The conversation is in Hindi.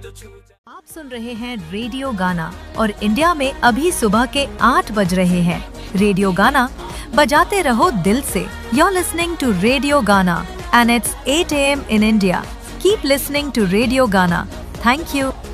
आप सुन रहे हैं रेडियो गाना और इंडिया में अभी सुबह के 8 बज रहे हैं। रेडियो गाना बजाते रहो दिल से। You're listening to रेडियो गाना and it's 8 AM in India. Keep listening to radio गाना. Thank you.